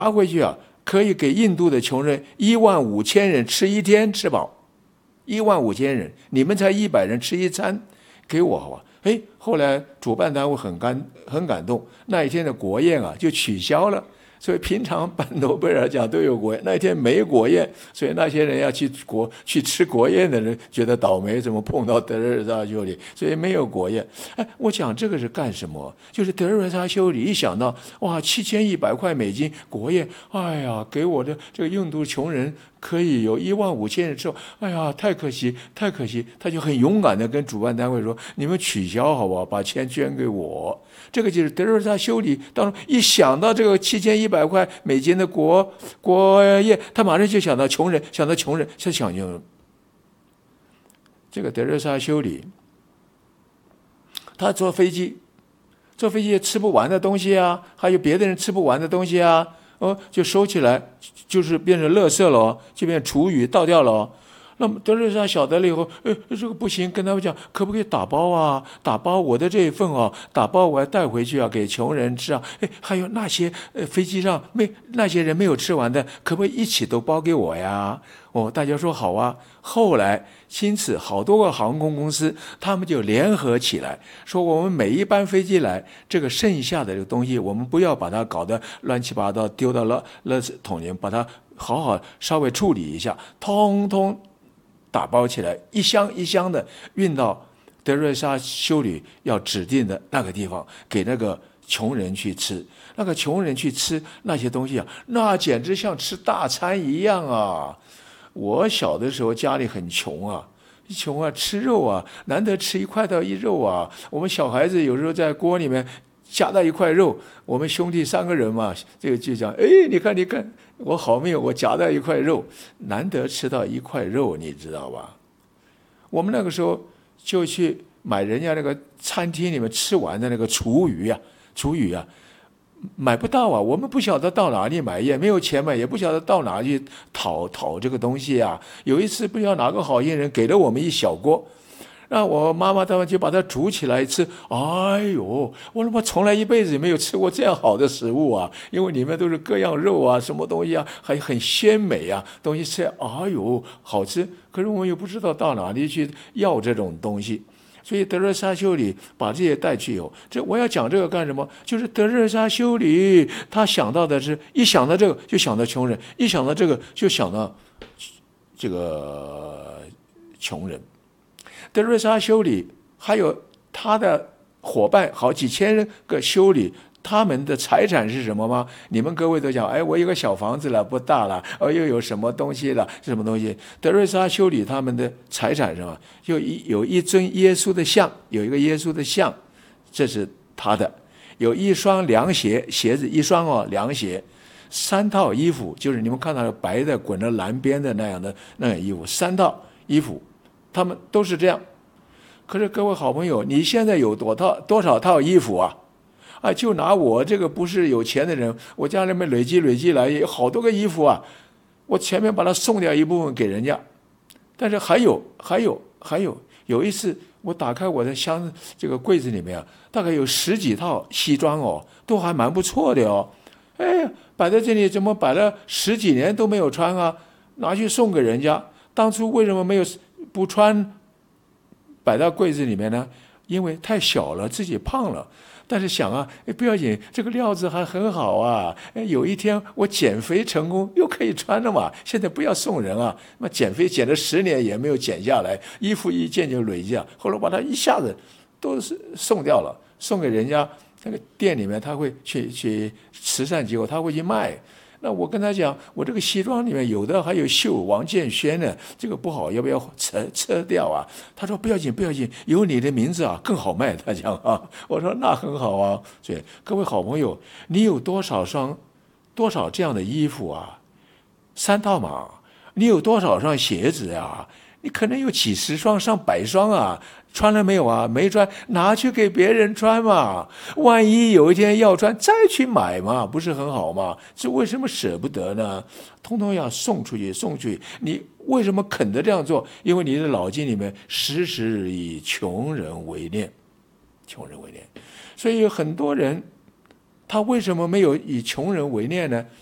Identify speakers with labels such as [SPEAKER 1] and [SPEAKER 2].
[SPEAKER 1] 拿回去啊，可以给印度的穷人15000人吃一天吃饱，15000人，你们才100人吃一餐，给我好吧？后来主办单位很感动，那一天的国宴啊就取消了。所以平常办诺贝尔奖都有国宴，那一天没国宴，所以那些人要去吃国宴的人觉得倒霉，怎么碰到德瑞莎修理，所以没有国宴。我讲这个是干什么？就是德瑞莎修理一想到哇，7100块美金国宴，哎呀，给我的这个印度穷人可以有15000人吃，哎呀，太可惜，太可惜，他就很勇敢的跟主办单位说：“你们取消好不好？把钱捐给我。”这个就是德瑞莎修理当中一想到这个7100块美金的国宴，他马上就想到穷人，想穷人。这个德瑞莎修理，他坐飞机也吃不完的东西啊，还有别的人吃不完的东西啊，就收起来，就是变成垃圾了，就变成厨余倒掉了。那么德瑞莎晓得了以后，这个不行，跟他们讲，可不可以打包啊？打包我的这一份啊，打包我要带回去啊，给穷人吃啊。还有那些飞机上那些人没有吃完的，可不可以一起都包给我呀？大家说好啊。后来因此好多个航空公司，他们就联合起来，说我们每一班飞机来，这个剩下的这个东西，我们不要把它搞得乱七八糟，丢到垃圾桶里，把它好好稍微处理一下，通通打包起来，一箱一箱的运到德瑞莎修女要指定的那个地方，给那个穷人去吃。那个穷人去吃那些东西啊，那简直像吃大餐一样啊！我小的时候家里很穷啊，吃肉啊，难得吃1块到1肉啊。我们小孩子有时候在锅里面夹到1块肉，我们兄弟3个人嘛，这个就讲，你看，我好命，我夹到1块肉，难得吃到1块肉，你知道吧？我们那个时候就去买人家那个餐厅里面吃完的那个厨余啊，买不到啊，我们不晓得到哪里买，也没有钱买，也不晓得到哪里讨这个东西啊。有一次不知道哪个好心人给了我们一小锅，让我妈妈他们就把它煮起来吃。哎呦，我他妈从来一辈子也没有吃过这样好的食物啊！因为里面都是各样肉啊，什么东西啊，还很鲜美啊，东西吃，哎呦，好吃。可是我们又不知道到哪里去要这种东西。所以德瑞莎修理把这些带去以后，我要讲这个干什么？就是德瑞莎修理他想到的是，一想到这个就想到穷人，一想到这个就想到这个穷人。德瑞莎修理还有他的伙伴好几千个修理，他们的财产是什么吗？你们各位都讲，我有个小房子了，不大了，又有什么东西了？什么东西？德瑞莎修理他们的财产是什么？有一尊耶稣的像，有一个耶稣的像，这是他的。有一双凉鞋子一双凉鞋，3套衣服，就是你们看到的白的滚着蓝边的那样衣服，3套衣服，他们都是这样。可是各位好朋友，你现在有多少套衣服啊？就拿我这个不是有钱的人，我家里面累积来有好多个衣服啊，我前面把它送掉一部分给人家，但是还有一次我打开我的这个柜子里面啊，大概有10几套西装都还蛮不错的摆在这里怎么摆了10几年都没有穿啊？拿去送给人家，当初为什么不穿摆到柜子里面呢？因为太小了，自己胖了。但是想啊，不要紧，这个料子还很好啊。有一天我减肥成功，又可以穿了嘛。现在不要送人啊，那减肥减了10年也没有减下来，衣服一件就累积啊。后来把它一下子都是送掉了，送给人家那个店里面，他会去慈善机构，他会去卖。那我跟他讲，我这个西装里面有的还有绣王建轩呢，这个不好，要不要撤掉啊？他说不要紧，有你的名字啊更好卖。他讲啊，我说那很好啊。所以各位好朋友，你有多少这样的衣服啊？3套嘛。你有多少双鞋子啊？你可能有几10双上100双啊，穿了没有啊？没穿，拿去给别人穿嘛。万一有一天要穿，再去买嘛，不是很好吗？这为什么舍不得呢？通通要送出去。你为什么肯得这样做？因为你的脑筋里面时时以穷人为念。所以有很多人，他为什么没有以穷人为念呢？